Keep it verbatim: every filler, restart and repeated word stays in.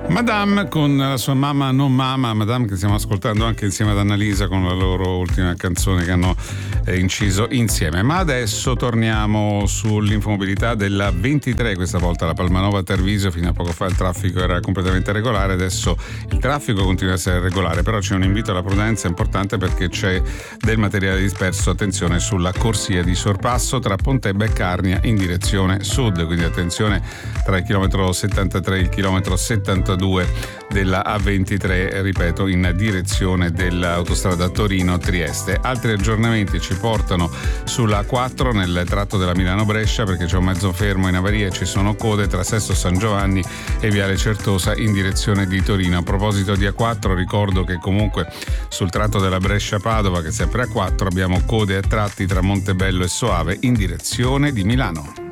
Madame con la sua mamma non mamma, Madame che stiamo ascoltando anche insieme ad Annalisa con la loro ultima canzone che hanno eh, inciso insieme. Ma adesso torniamo sull'infomobilità della ventitré, questa volta la Palmanova Tarvisio. Fino a poco fa il traffico era completamente regolare, adesso il traffico continua a essere regolare, però c'è un invito alla prudenza importante perché c'è del materiale disperso. Attenzione sulla corsia di sorpasso tra Pontebba e Carnia in direzione sud, quindi attenzione tra il chilometro settantatré e il chilometro settantadue della A ventitré, ripeto, in direzione dell'autostrada Torino-Trieste. Altri aggiornamenti ci portano sulla A quattro nel tratto della Milano-Brescia perché c'è un mezzo fermo in avaria e ci sono code tra Sesto San Giovanni e Viale Certosa in direzione di Torino. A proposito di A quattro, ricordo che comunque sul tratto della Brescia-Padova, che è sempre A quattro, abbiamo code a tratti tra Montebello e Soave in direzione di Milano.